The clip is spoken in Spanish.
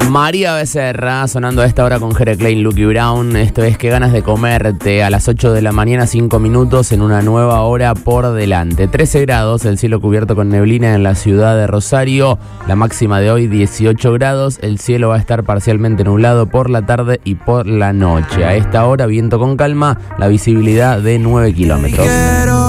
María Becerra sonando a esta hora con Jere Klein, Lucky Brown. Esto es Qué ganas de comerte, a las 8 de la mañana, 5 minutos en una nueva hora por delante. 13 grados, el cielo cubierto con neblina en la ciudad de Rosario. La máxima de hoy 18 grados. El cielo va a estar parcialmente nublado por la tarde y por la noche. A esta hora viento con calma, la visibilidad de 9 kilómetros.